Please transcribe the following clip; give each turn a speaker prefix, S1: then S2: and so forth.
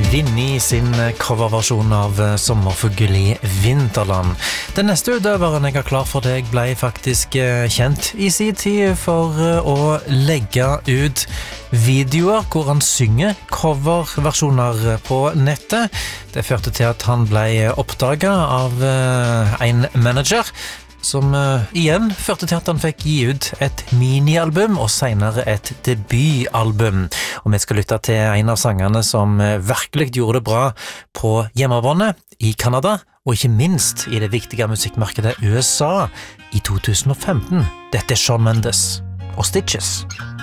S1: Vinnie sin coverversjon av Sommerfugl i Vinterland. Den neste utøveren jeg har klar for deg ble faktisk kjent i sin tid for å legge ut videoer hvor han synger coverversjoner på nettet. Det førte til at han ble oppdaget av en manager, som igjen førte til at han fikk gi ut et minialbum og senere et debutalbum. Og vi skal lytte til en av sangene som virkelig gjorde det bra på hjemmebane i Kanada, og ikke minst i det viktige musikkmarkedet USA i 2015. Dette er Shawn Mendes og Stitches.